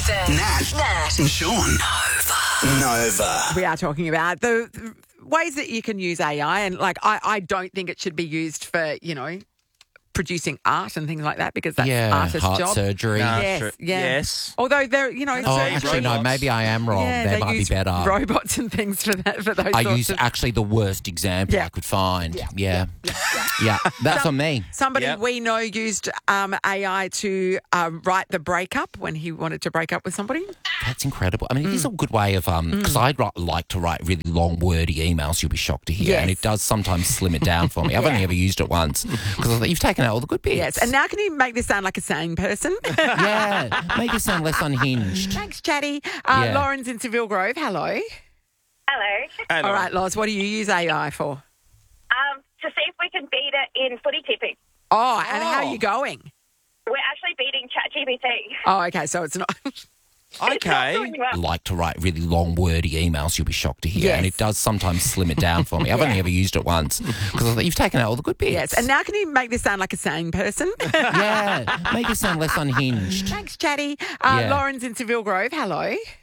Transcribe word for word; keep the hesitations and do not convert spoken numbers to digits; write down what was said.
Nathan, Nat, Nat, and Sean. Nova. Nova. We are talking about the the ways that you can use A I, and like I, I don't think it should be used for, you know, producing art and things like that, because that's yeah, artist's heart job. surgery. No, Yes, true. yeah. Yes. Although they're, you know, Oh, Say actually, no, robots. maybe I am wrong. yeah, there they might use be better. robots and things for that for those. I sorts use of, actually the worst example Yeah. I could find. Yeah. Yeah. Yeah. That's on me. Somebody Yep. we know used um, A I to uh, write the breakup when he wanted to break up with somebody. That's incredible. I mean, it is a Mm. good way of, um, because I like to write really long, wordy emails, you'll be shocked to hear. Yes. And it does sometimes slim it down for me. I've Yeah. only ever used it once because you've taken out all the good bits. Yes, and now can you make this sound like a sane person? Yeah. Make it sound less unhinged. Thanks, Chatty. Uh, Yeah. Lauren's in Seville Grove. Hello. Hello. Hello. All right, Loz, what do you use A I for? Um, to see if we can beat it in footy tipping. Oh, and how are Oh. you going? We're actually beating ChatGPT. Oh, okay, so it's not. Okay. Doing well. I like to write really long, wordy emails, you'll be shocked to hear. Yes. And it does sometimes slim it down for me. I've only ever used it once because you've taken out all the good bits. Yes, and now can you make this sound like a sane person? Yeah. Make it sound less unhinged. Thanks, Chatty. Uh, Yeah. Lauren's in Seville Grove. Hello.